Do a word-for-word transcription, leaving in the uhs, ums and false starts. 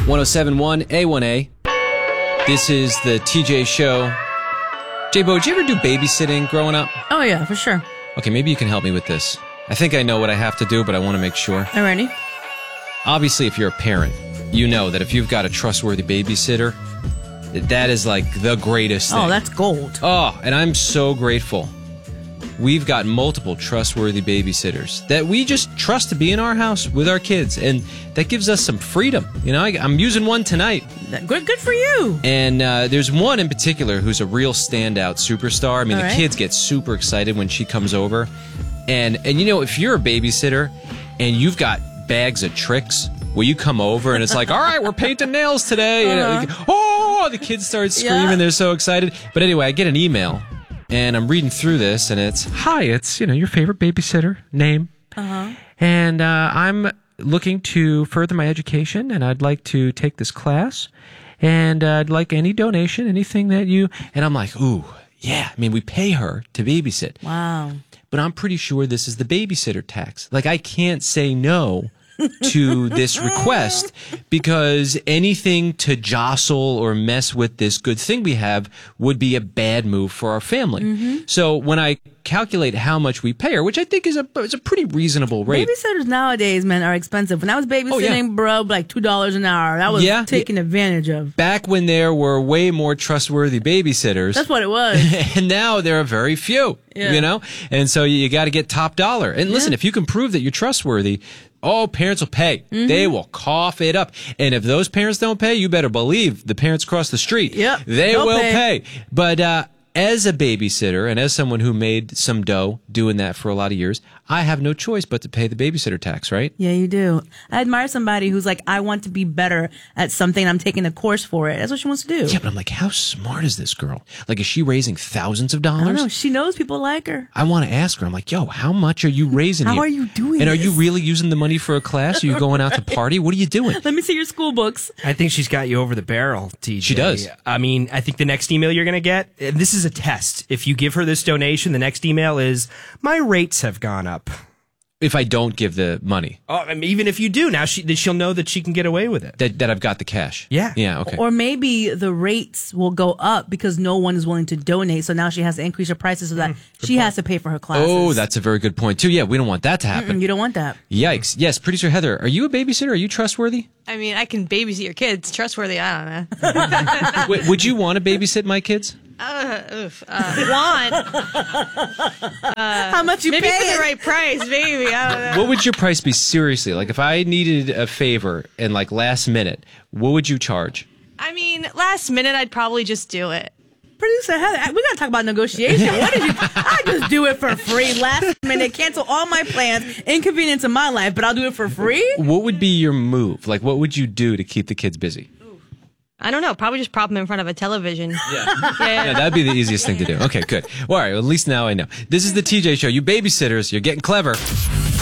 one oh seven point one A one A. This is the T J Show. J-Bo, did you ever do babysitting growing up? Oh, yeah, for sure. Okay, maybe you can help me with this. I think I know what I have to do, but I want to make sure. Alrighty. Obviously, if you're a parent, you know that if you've got a trustworthy babysitter, that is like the greatest thing. Oh, that's gold. Oh, and I'm so grateful. We've got multiple trustworthy babysitters that we just trust to be in our house with our kids, and that gives us some freedom. You know, I, I'm using one tonight. Good, good for you. And uh, there's one in particular who's a real standout superstar. I mean, All the right. kids get super excited when she comes over. And, and you know, if you're a babysitter and you've got bags of tricks where you come over and it's like, all right, we're painting nails today. Uh-huh. And, uh, oh, the kids start screaming. Yeah. They're so excited. But anyway, I get an email. And I'm reading through this, and it's, hi, it's, you know, your favorite babysitter name. Uh-huh. And uh, I'm looking to further my education, and I'd like to take this class. And uh, I'd like any donation, anything that you... And I'm like, ooh, yeah. I mean, we pay her to babysit. Wow. But I'm pretty sure this is the babysitter tax. Like, I can't say no to this request because anything to jostle or mess with this good thing we have would be a bad move for our family. Mm-hmm. So when I calculate how much we pay her, which I think is a is a pretty reasonable rate. Babysitters nowadays, man, are expensive. When I was babysitting, Oh, yeah. bro, like two dollars an hour. That was Yeah. taken advantage of. Back when there were way more trustworthy babysitters. That's what it was. And now there are very few, Yeah. you know? And so you got to get top dollar. And listen, Yeah. if you can prove that you're trustworthy, oh, parents will pay. Mm-hmm. They will cough it up. And if those parents don't pay, you better believe the parents across the street. Yep, They they'll will pay. pay. But uh, as a babysitter and as someone who made some dough doing that for a lot of years, I have no choice but to pay the babysitter tax, right? Yeah, you do. I admire somebody who's like, I want to be better at something. I'm taking a course for it. That's what she wants to do. Yeah, but I'm like, how smart is this girl? Like, is she raising thousands of dollars? I don't know. She knows people like her. I want to ask her. I'm like, yo, how much are you raising How here? are you doing And are you this? really using the money for a class? Are you going out to party? What are you doing? Let me see your school books. I think she's got you over the barrel, T J. She does. I mean, I think the next email you're going to get, and this is a test. If you give her this donation, the next email is, my rates have gone up. If I don't give the money, Oh, I mean, even if you do, now she, then she'll know that she can get away with it. that, that I've got the cash. Yeah. Yeah, okay. Or maybe the rates will go up because no one is willing to donate. So now she has to increase her prices so that she has to pay for her classes. Oh, that's a very good point, too. Yeah, we don't want that to happen. Mm, you don't want that. Yikes. Yes, producer Heather, are you a babysitter? Are you trustworthy? I mean, I can babysit your kids. Trustworthy, I don't know. Wait, would you want to babysit my kids? Uh, oof, uh, want. How much you Maybe pay? for the right price, maybe. I don't know. What would your price be, seriously? Like, if I needed a favor and, like, last minute, what would you charge? I mean, last minute, I'd probably just do it. Producer Heather, we gotta talk about negotiation. What did you? I just do it for free, last minute, cancel all my plans, inconvenience in my life, but I'll do it for free. What would be your move? Like, what would you do to keep the kids busy? I don't know. Probably just prop them in front of a television. Yeah. Yeah. Yeah, that'd be the easiest thing to do. Okay, good. Well, all right, well, at least now I know. This is the T J Show. You babysitters, you're getting clever.